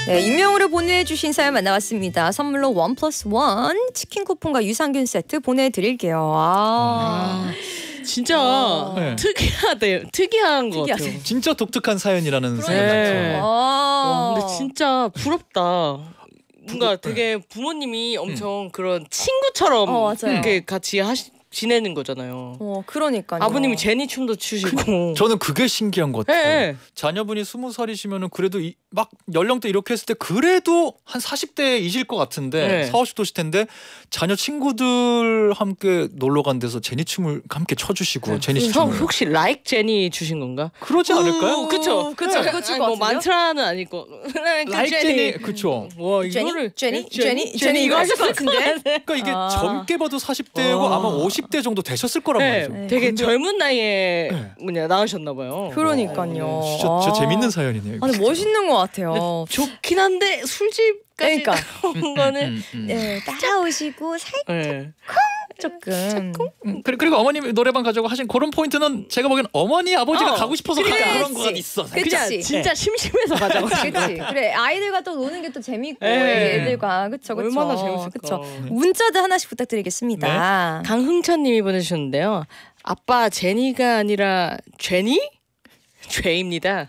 네, 익명으로 보내주신 사연 만나봤습니다. 선물로 1+1 치킨 쿠폰과 유산균 세트 보내드릴게요. 진짜 네. 특이한 것 같아요. 진짜 독특한 사연이라는 생각이 네. 들어요. 근데 진짜 부럽다. 뭔가 되게 부모님이 엄청 그런 친구처럼 맞아요. 이렇게 같이 지내는 거잖아요. 그러니까요. 아버님이 제니 춤도 추시고. 저는 그게 신기한 것 같아요. 네. 자녀분이 20살이시면은 그래도 막 연령대 이렇게 했을 때 그래도 한 40대이실 것 같은데 네. 40, 50도실 텐데 자녀 친구들 함께 놀러 간 데서 제니춤을 함께 춰주시고 형 혹시 like 제니 주신 건가? 그러지 않을까요? 그쵸. 그거 줄 것 뭐 같은데요? 만트라는 아니고 like 제니 그쵸. 와 제니? 이거를 제니 이거 하실 것 같은데? 그러니까 이게 젊게 봐도 40대고 아마 50대 정도 되셨을 거란 네, 말이죠. 되게 근데 젊은 나이에 네. 나으셨나 봐요. 그러니까요. 진짜 재밌는 사연이네요. 근데 멋있는 것 같아요. 좋긴 한데 술집까지 그러니까. 온 거는 네, 따라오시고 살짝 네. 조금. 그리고 어머님이 노래방 가자고 하신 그런 포인트는 제가 보기엔 어머니 아버지가 가고 싶어서 그치. 그런 거가 있어. 그냥 그치. 진짜 심심해서 가자고. 그치. 그래, 아이들과 또 노는 게 또 재밌고, 네. 애들과. 그쵸. 얼마나 재밌을까. 그쵸. 문자도 하나씩 부탁드리겠습니다. 강흥찬님이 보내주셨는데요. 아빠 제니가 아니라 죄니? 죄입니다.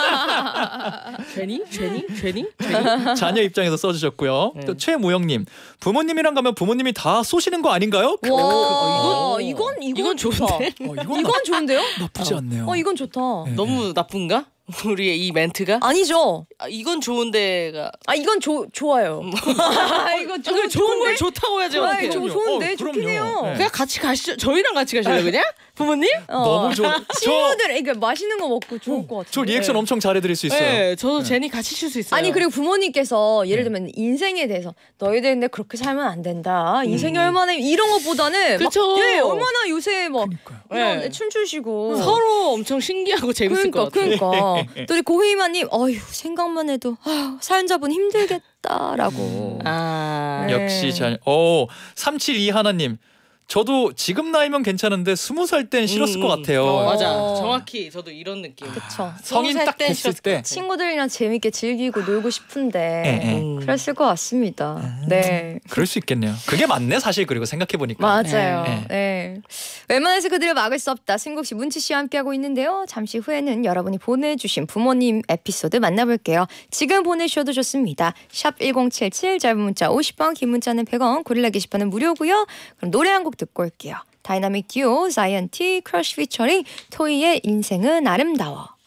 죄니? 자녀 입장에서 써주셨고요. 또 최무영님 부모님이랑 가면 부모님이 다 쏘시는 거 아닌가요? 와, 이건 좋은데? 이건 좋은데요? 나쁘지 않네요. 이건 좋다. 네. 너무 나쁜가? 우리의 이 멘트가? 아니죠. 이건 좋은데가. 이건 좋아요. 이건 그래, 좋은 걸 좋다고 해야지. 어떡해. 좋은데 좋긴 그럼요. 해요. 네. 그냥 같이 가시죠. 저희랑 같이 가실래요 그냥? 부모님? 너무 좋아. 친구들 이게 맛있는 거 먹고 좋을 것 같아요. 저 리액션 엄청 잘해드릴 수 있어요. 네, 저도 제니 같이 쉴 수 있어요. 아니 그리고 부모님께서 예를 들면 인생에 대해서 너희들 근데 그렇게 살면 안 된다. 인생이 얼마나 이런 것보다는 그쵸. 얼마나 요새 막 이런 네. 춤추시고 서로 엄청 신기하고 재밌을 것 같아요. 그러니까 또 우리 고희마님 어휴 생각만 해도 사연자분 힘들겠다라고. 아 역시 잘. 372 하나님. 저도 지금 나이면 괜찮은데 20살 땐 싫었을 것 같아요. 맞아. 정확히 저도 이런 느낌. 그쵸. 성인 딱 됐을 때. 친구들이랑 재밌게 즐기고 놀고 싶은데 예. 그랬을 것 같습니다. 네. 그럴 수 있겠네요. 그게 맞네 사실. 그리고 생각해보니까. 맞아요. 네. 네. 웬만해서 그들을 막을 수 없다. 신곡 씨 문치 씨와 함께하고 있는데요. 잠시 후에는 여러분이 보내주신 부모님 에피소드 만나볼게요. 지금 보내주셔도 좋습니다. 샵 1077 짧은 문자 50원 긴 문자는 100원 고릴라 게시판은 무료고요. 그럼 노래 한 곡 듣고 올게요. 다이나믹 듀오 자이언티 크러쉬 피처링 토이의 인생은 아름다워.